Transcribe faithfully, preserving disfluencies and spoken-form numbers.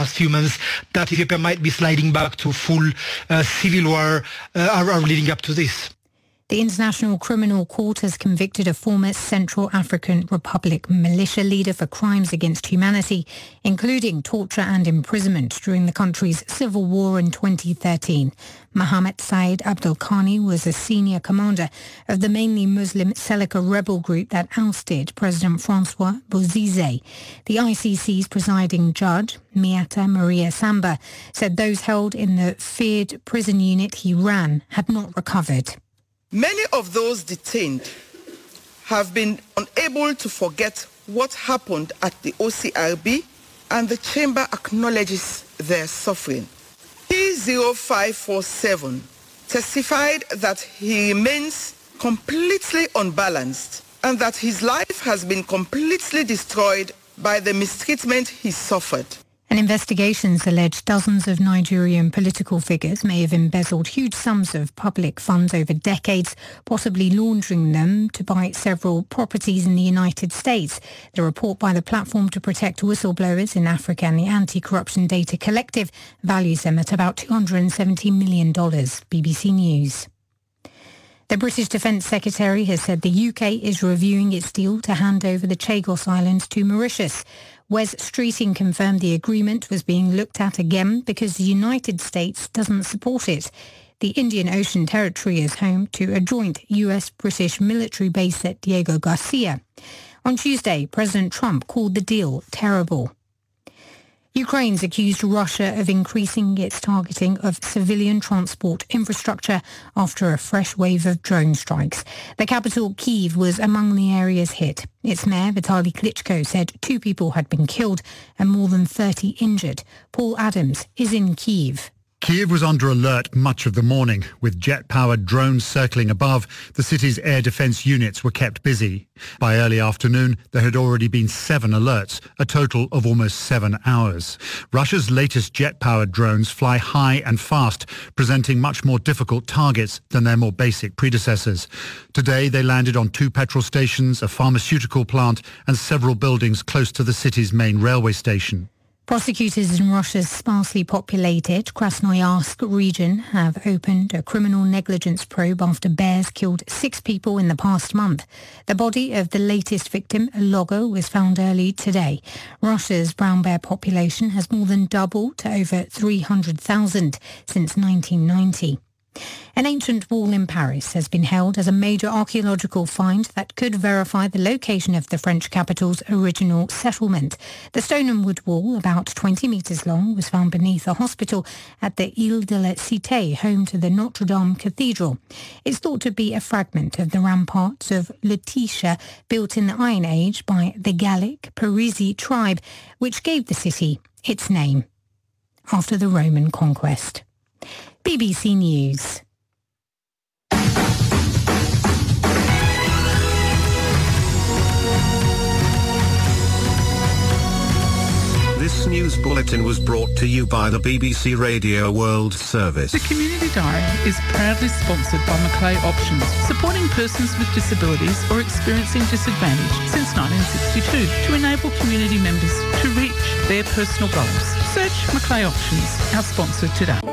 last few months that Ethiopia might be sliding back to full uh, civil war uh, are, are leading up to this. The International Criminal Court has convicted a former Central African Republic militia leader for crimes against humanity, including torture and imprisonment during the country's civil war in twenty thirteen. Mohamed Said Abdelkhani was a senior commander of the mainly Muslim Seleka rebel group that ousted President Francois Bozize. The I C C's presiding judge, Miata Maria Samba, said those held in the feared prison unit he ran had not recovered. Many of those detained have been unable to forget what happened at the O C R B, and the chamber acknowledges their suffering. P zero five four seven testified that he remains completely unbalanced and that his life has been completely destroyed by the mistreatment he suffered. And investigations allege dozens of Nigerian political figures may have embezzled huge sums of public funds over decades, possibly laundering them to buy several properties in the United States. The report by the Platform to Protect Whistleblowers in Africa and the Anti-Corruption Data Collective values them at about two hundred seventy million dollars. B B C News. The British Defence Secretary has said the U K is reviewing its deal to hand over the Chagos Islands to Mauritius. Wes Streeting confirmed the agreement was being looked at again because the United States doesn't support it. The Indian Ocean Territory is home to a joint U S-British military base at Diego Garcia. On Tuesday, President Trump called the deal terrible. Ukraine's accused Russia of increasing its targeting of civilian transport infrastructure after a fresh wave of drone strikes. The capital, Kyiv, was among the areas hit. Its mayor, Vitaly Klitschko, said two people had been killed and more than thirty injured. Paul Adams is in Kyiv. Kyiv was under alert much of the morning. With jet-powered drones circling above, the city's air defence units were kept busy. By early afternoon, there had already been seven alerts, a total of almost seven hours. Russia's latest jet-powered drones fly high and fast, presenting much more difficult targets than their more basic predecessors. Today, they landed on two petrol stations, a pharmaceutical plant, and several buildings close to the city's main railway station. Prosecutors in Russia's sparsely populated Krasnoyarsk region have opened a criminal negligence probe after bears killed six people in the past month. The body of the latest victim, Logo, was found early today. Russia's brown bear population has more than doubled to over three hundred thousand since nineteen ninety. An ancient wall in Paris has been held as a major archaeological find that could verify the location of the French capital's original settlement. The stone and wood wall, about twenty metres long, was found beneath a hospital at the Ile de la Cité, home to the Notre Dame Cathedral. It's thought to be a fragment of the ramparts of Lutetia, built in the Iron Age by the Gallic Parisi tribe, which gave the city its name after the Roman conquest. B B C News. This news bulletin was brought to you by the B B C Radio World Service. The Community Diary is proudly sponsored by Macleay Options, supporting persons with disabilities or experiencing disadvantage since nineteen sixty-two to enable community members to reach their personal goals. Search Macleay Options, our sponsor today.